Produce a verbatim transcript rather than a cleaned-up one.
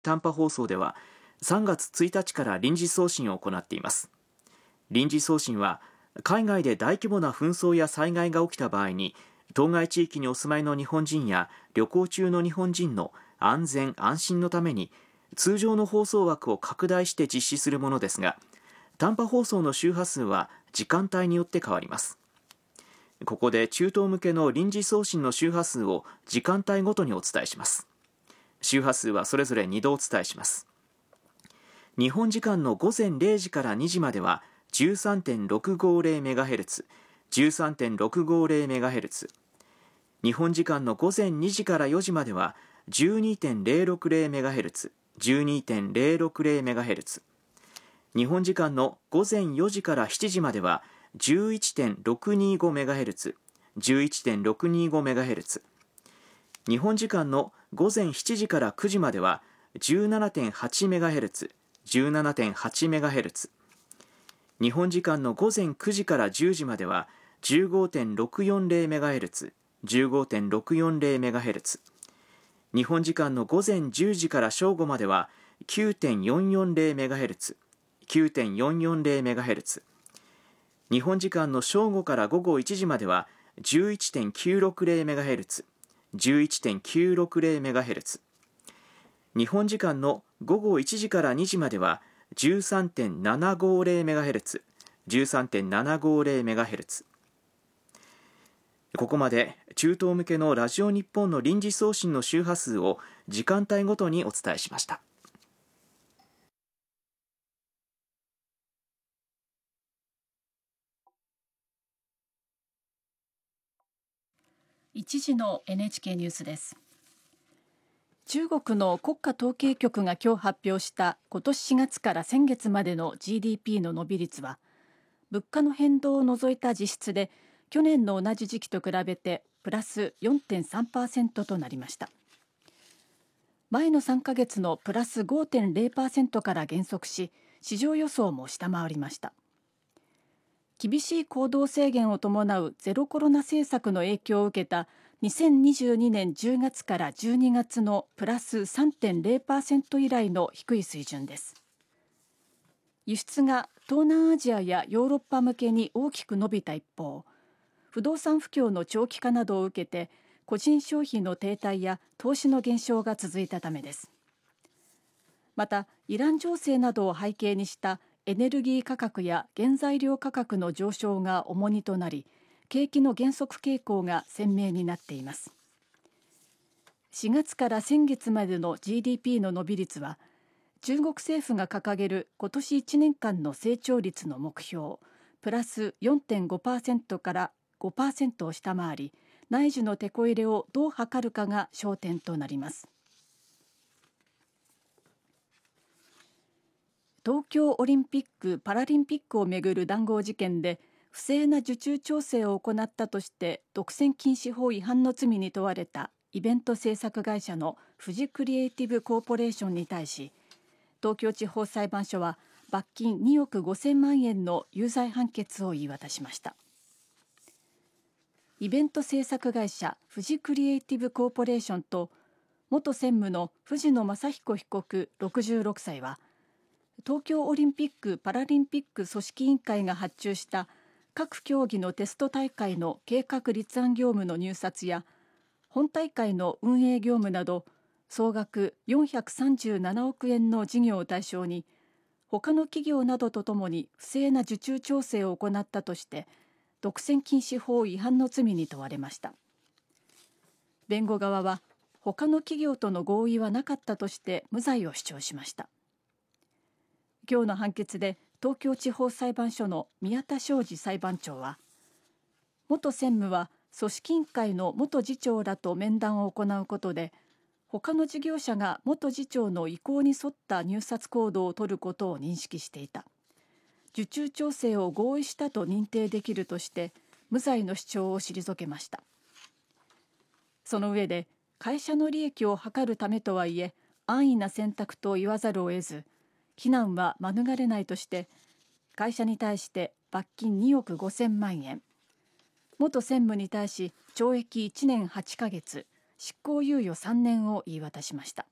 短波放送ではさんがつついたちから臨時送信を行っています。臨時送信は海外で大規模な紛争や災害が起きた場合に当該地域にお住まいの日本人や旅行中の日本人の安全安心のために通常の放送枠を拡大して実施するものですが、短波放送の周波数は時間帯によって変わります。ここで中東向けの臨時送信の周波数を時間帯ごとにお伝えします。周波数はそれぞれにどお伝えします。日本時間のごぜんれいじからにじまでは じゅうさんてんろくごぜろメガヘルツ、じゅうさんてんろくごぜろメガヘルツ、日本時間のごぜんにじからよじまでは じゅうにてんぜろろくぜろメガヘルツ、じゅうにてんぜろろくぜろメガヘルツ、日本時間のごぜんよじからしちじまでは じゅういってんろくにごメガヘルツ、じゅういってんろくにごメガヘルツ、日本時間のごぜんしちじからくじまでは じゅうななてんはちメガヘルツ、じゅうななてんはちメガヘルツ、日本時間のごぜんくじからじゅうじまでは じゅうごてんろくよんぜろメガヘルツ、じゅうごてんろくよんぜろメガヘルツ、日本時間のごぜんじゅうじから正午までは きゅうてんよんよんぜろメガヘルツ、きゅうてんよんよんぜろメガヘルツ、日本時間の正午から午後いちじまでは じゅういってんきゅうろくぜろメガヘルツ、じゅういってんきゅうろくぜろメガヘルツ、日本時間の午後いちじからにじまでは じゅうさんてんななごぜろメガヘルツ、じゅうさんてんななごぜろメガヘルツ。ここまで中東向けのラジオ日本の臨時送信の周波数を時間帯ごとにお伝えしました。 一時の エヌエイチケー ニュースです。中国の国家統計局が今日発表した今年しがつから先月までの ジーディーピー の伸び率は物価の変動を除いた実質で去年の同じ時期と比べてプラス よんてんさんパーセント となりました。前のさんかげつのプラス ごてんぜろパーセント から減速し市場予想も下回りました。厳しい行動制限を伴うゼロコロナ政策の影響を受けたにせんにじゅうにねんじゅうがつからじゅうにがつのプラス さんてんぜろパーセント 以来の低い水準です。輸出が東南アジアやヨーロッパ向けに大きく伸びた一方、不動産不況の長期化などを受けて個人消費の停滞や投資の減少が続いたためです。またイラン情勢などを背景にしたエネルギー価格や原材料価格の上昇が重荷となり、景気の減速傾向が鮮明になっています。しがつから先月までの ジーディーピー の伸び率は、中国政府が掲げる今年いちねんかんの成長率の目標プラス よんてんごパーセント から ごパーセント を下回り、内需のテこ入れをどう図るかが焦点となります。東京オリンピック・パラリンピックをめぐる談合事件で不正な受注調整を行ったとして独占禁止法違反の罪に問われたイベント制作会社のフジクリエイティブコーポレーションに対し、東京地方裁判所は罰金におくごせんまんえんの有罪判決を言い渡しました。イベント制作会社フジクリエイティブコーポレーションと元専務の藤野昌彦被告ろくじゅうろくさいは、東京オリンピック・パラリンピック組織委員会が発注した各競技のテスト大会の計画立案業務の入札や本大会の運営業務など総額よんひゃくさんじゅうななおくえんの事業を対象に他の企業などとともに不正な受注調整を行ったとして独占禁止法違反の罪に問われました。弁護側は他の企業との合意はなかったとして無罪を主張しました。今日の判決で東京地方裁判所の宮田昌司裁判長は、元専務は組織委員会の元次長らと面談を行うことで他の事業者が元次長の意向に沿った入札行動を取ることを認識していた、受注調整を合意したと認定できるとして無罪の主張を退けました。その上で会社の利益を図るためとはいえ安易な選択と言わざるを得ず非難は免れないとして会社に対して罰金におくごせんまんえん、元専務に対し懲役いちねんはちかげつ、執行猶予さんねんを言い渡しました。